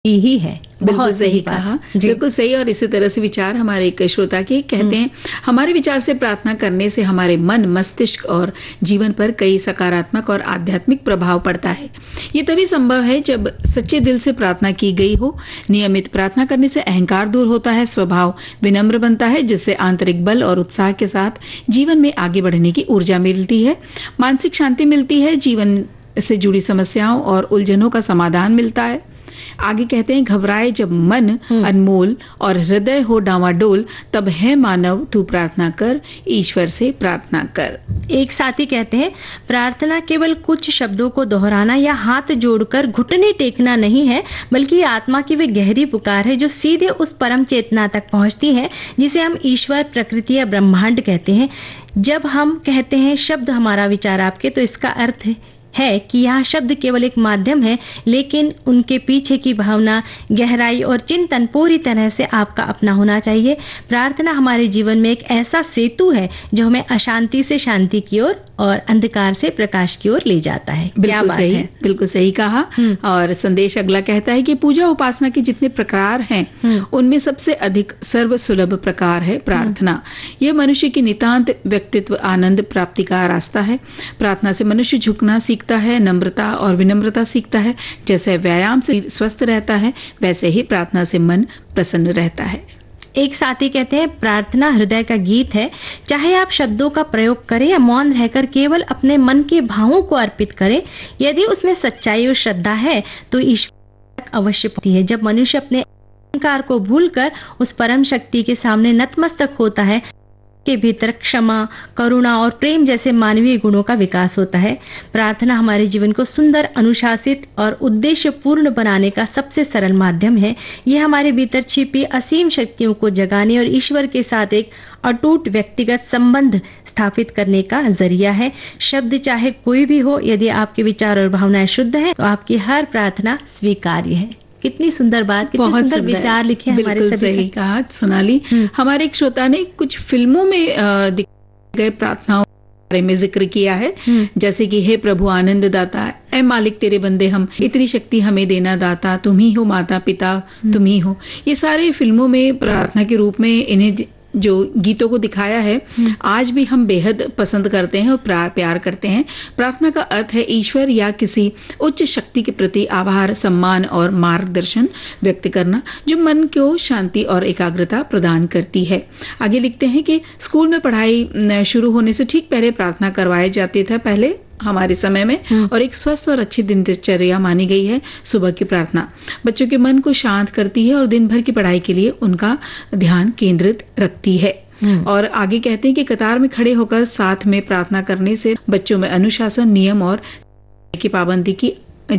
ही है। बिल्कुल सही कहा, बिल्कुल सही। और इसी तरह से विचार हमारे एक श्रोता के कहते हैं, हमारे विचार से प्रार्थना करने से हमारे मन, मस्तिष्क और जीवन पर कई सकारात्मक और आध्यात्मिक प्रभाव पड़ता है। ये तभी संभव है जब सच्चे दिल से प्रार्थना की गई हो। नियमित प्रार्थना करने से अहंकार दूर होता है, स्वभाव विनम्र बनता है, जिससे आंतरिक बल और उत्साह के साथ जीवन में आगे बढ़ने की ऊर्जा मिलती है, मानसिक शांति मिलती है, जीवन से जुड़ी समस्याओं और उलझनों का समाधान मिलता है। आगे कहते हैं, घबराए जब मन अनमोल और हृदय हो डावाडोल, तब है मानव तू प्रार्थना कर, ईश्वर से प्रार्थना कर। एक साथी कहते हैं, प्रार्थना केवल कुछ शब्दों को दोहराना या हाथ जोड़कर घुटने टेकना नहीं है, बल्कि आत्मा की वे गहरी पुकार है जो सीधे उस परम चेतना तक पहुंचती है जिसे हम ईश्वर, प्रकृति या ब्रह्मांड कहते हैं। जब हम कहते हैं शब्द हमारा विचार आपके, तो इसका अर्थ है कि यहाँ शब्द केवल एक माध्यम है, लेकिन उनके पीछे की भावना, गहराई और चिंतन पूरी तरह से आपका अपना होना चाहिए। प्रार्थना हमारे जीवन में एक ऐसा सेतु है जो हमें अशांति से शांति की ओर और अंधकार से प्रकाश की ओर ले जाता है। क्या बात है, बिल्कुल सही कहा। और संदेश अगला कहता है कि पूजा उपासना के जितने प्रकार हैं, उनमें सबसे अधिक सर्वसुलभ प्रकार है प्रार्थना। यह मनुष्य की नितांत व्यक्तित्व आनंद प्राप्ति का रास्ता है। प्रार्थना से मनुष्य झुकना सीखता है, नम्रता और विनम्रता सीखता है। जैसे व्यायाम से स्वस्थ रहता है, वैसे ही प्रार्थना से मन प्रसन्न रहता है। एक साथी कहते हैं, प्रार्थना हृदय का गीत है। चाहे आप शब्दों का प्रयोग करें या मौन रहकर केवल अपने मन के भावों को अर्पित करें, यदि उसमें सच्चाई और श्रद्धा है तो ईश्वर अवश्य पहुंचती है। जब मनुष्य अपने अहंकार को भूलकर उस परम शक्ति के सामने नतमस्तक होता है, के भीतर क्षमा, करुणा और प्रेम जैसे मानवीय गुणों का विकास होता है। प्रार्थना हमारे जीवन को सुंदर, अनुशासित और उद्देश्यपूर्ण बनाने का सबसे सरल माध्यम है। यह हमारे भीतर छिपी असीम शक्तियों को जगाने और ईश्वर के साथ एक अटूट व्यक्तिगत संबंध स्थापित करने का जरिया है। शब्द चाहे कोई भी हो, यदि आपके विचार और भावनाएं शुद्ध हैं, तो आपकी हर प्रार्थना स्वीकार्य है। कितनी सुंदर बात, कितने सुंदर विचार लिखे हमारे सभी। सही कहा सोनाली। हमारे एक श्रोता ने कुछ फिल्मों में दिखाए गए प्रार्थनाओं के बारे में जिक्र किया है, जैसे कि हे प्रभु आनंद दाता, ऐ मालिक तेरे बंदे हम, इतनी शक्ति हमें देना दाता, तुम ही हो माता पिता, तुम ही हो। ये सारे फिल्मों में प्रार्थना के रूप में इन्हें जो गीतों को दिखाया है, आज भी हम बेहद पसंद करते हैं और प्यार करते हैं। प्रार्थना का अर्थ है ईश्वर या किसी उच्च शक्ति के प्रति आभार, सम्मान और मार्गदर्शन व्यक्त करना, जो मन को शांति और एकाग्रता प्रदान करती है। आगे लिखते हैं कि स्कूल में पढ़ाई शुरू होने से ठीक पहले प्रार्थना करवाए जाते थे पहले हमारे समय में, और एक स्वस्थ और अच्छी दिनचर्या मानी गई है सुबह की प्रार्थना। बच्चों के मन को शांत करती है और दिन भर की पढ़ाई के लिए उनका ध्यान केंद्रित रखती है। और आगे कहते हैं कि कतार में खड़े होकर साथ में प्रार्थना करने से बच्चों में अनुशासन, नियम और की पाबंदी की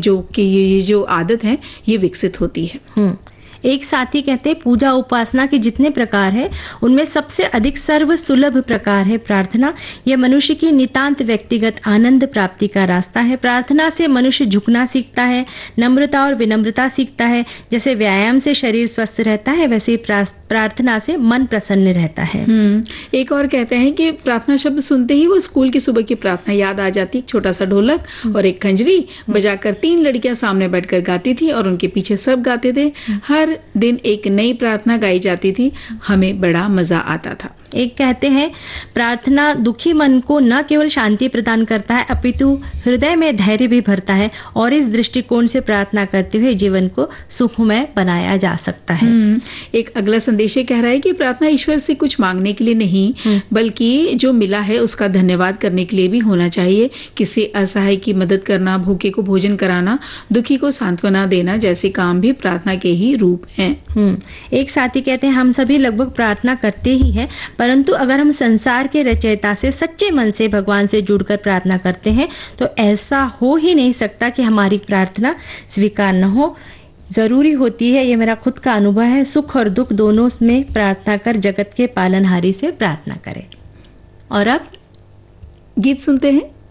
ये जो आदत है, ये विकसित होती है। एक साथी कहते हैं, पूजा उपासना के जितने प्रकार हैं, उनमें सबसे अधिक सर्वसुलभ प्रकार है प्रार्थना। यह मनुष्य की नितांत व्यक्तिगत आनंद प्राप्ति का रास्ता है। प्रार्थना से मनुष्य झुकना सीखता है, नम्रता और विनम्रता सीखता है। जैसे व्यायाम से शरीर स्वस्थ रहता है, वैसे प्रार्थना से मन प्रसन्न रहता है। एक और कहते हैं कि प्रार्थना शब्द सुनते ही वो स्कूल की सुबह की प्रार्थना याद आ जाती। एक छोटा सा ढोलक और एक खंजरी बजाकर 3 लड़कियां सामने बैठकर गाती थी और उनके पीछे सब गाते थे। हर दिन एक नई प्रार्थना गाई जाती थी, हमें बड़ा मजा आता था। एक कहते हैं, प्रार्थना दुखी मन को न केवल शांति प्रदान करता है, अपितु हृदय में धैर्य भी भरता है, और इस दृष्टिकोण से प्रार्थना करते हुए जीवन को सुखमय बनाया जा सकता है। एक अगला संदेश कह रहा है कि प्रार्थना ईश्वर से कुछ मांगने के लिए नहीं, बल्कि जो मिला है उसका धन्यवाद करने के लिए भी होना चाहिए। किसी असहाय की मदद करना, भूखे को भोजन कराना, दुखी को सांत्वना देना जैसे काम भी प्रार्थना के ही रूप हैं। एक साथी कहते हैं, हम सभी लगभग प्रार्थना करते ही हैं, परंतु अगर हम संसार के रचयिता से सच्चे मन से भगवान से जुड़कर प्रार्थना करते हैं, तो ऐसा हो ही नहीं सकता कि हमारी प्रार्थना स्वीकार न हो। जरूरी होती है, ये मेरा खुद का अनुभव है, सुख और दुख दोनों में प्रार्थना कर जगत के पालनहारी से प्रार्थना करें। और अब गीत सुनते हैं।